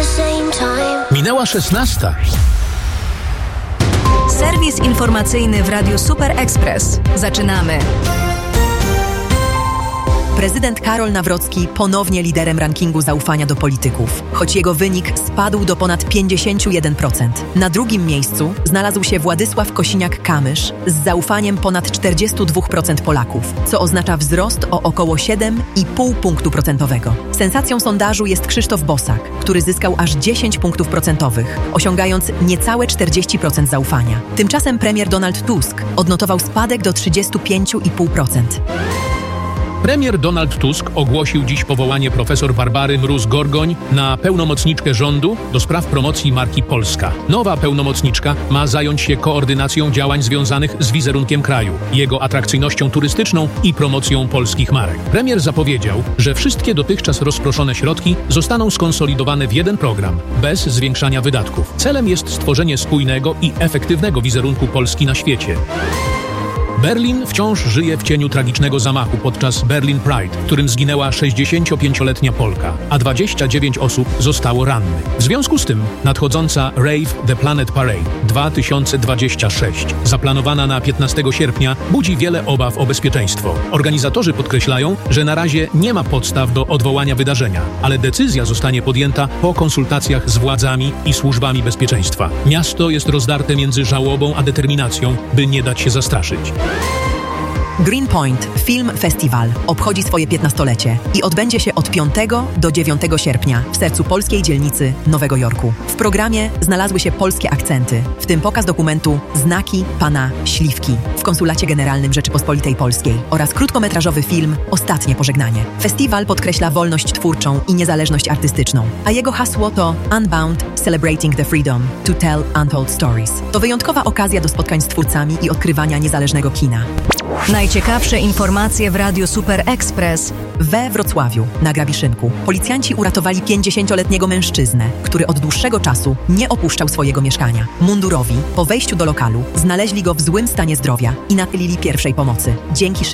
Minęła 16. Serwis informacyjny w Radiu Super Express. Zaczynamy. Prezydent Karol Nawrocki ponownie liderem rankingu zaufania do polityków, choć jego wynik spadł do ponad 51%. Na drugim miejscu znalazł się Władysław Kosiniak-Kamysz z zaufaniem ponad 42% Polaków, co oznacza wzrost o około 7,5 punktu procentowego. Sensacją sondażu jest Krzysztof Bosak, który zyskał aż 10 punktów procentowych, osiągając niecałe 40% zaufania. Tymczasem premier Donald Tusk odnotował spadek do 35,5%. Premier Donald Tusk ogłosił dziś powołanie profesor Barbary Mróz-Gorgoń na pełnomocniczkę rządu do spraw promocji marki Polska. Nowa pełnomocniczka ma zająć się koordynacją działań związanych z wizerunkiem kraju, jego atrakcyjnością turystyczną i promocją polskich marek. Premier zapowiedział, że wszystkie dotychczas rozproszone środki zostaną skonsolidowane w jeden program, bez zwiększania wydatków. Celem jest stworzenie spójnego i efektywnego wizerunku Polski na świecie. Berlin wciąż żyje w cieniu tragicznego zamachu podczas Berlin Pride, w którym zginęła 65-letnia Polka, a 29 osób zostało rannych. W związku z tym nadchodząca Rave the Planet Parade 2026, zaplanowana na 15 sierpnia, budzi wiele obaw o bezpieczeństwo. Organizatorzy podkreślają, że na razie nie ma podstaw do odwołania wydarzenia, ale decyzja zostanie podjęta po konsultacjach z władzami i służbami bezpieczeństwa. Miasto jest rozdarte między żałobą a determinacją, by nie dać się zastraszyć. Greenpoint Film Festival obchodzi swoje 15-lecie i odbędzie się od 5 do 9 sierpnia w sercu polskiej dzielnicy Nowego Jorku. W programie znalazły się polskie akcenty, w tym pokaz dokumentu Znaki Pana Śliwki w Konsulacie Generalnym Rzeczypospolitej Polskiej oraz krótkometrażowy film Ostatnie pożegnanie. Festiwal podkreśla wolność twórczą i niezależność artystyczną, a jego hasło to Unbound Celebrating the Freedom to Tell Untold Stories. To wyjątkowa okazja do spotkań z twórcami i odkrywania niezależnego kina. Najciekawsze informacje w Radiu Super Express. We Wrocławiu, na Grabiszynku, policjanci uratowali 50-letniego mężczyznę, który od dłuższego czasu nie opuszczał swojego mieszkania. Mundurowi po wejściu do lokalu znaleźli go w złym stanie zdrowia i natylili pierwszej pomocy. Dzięki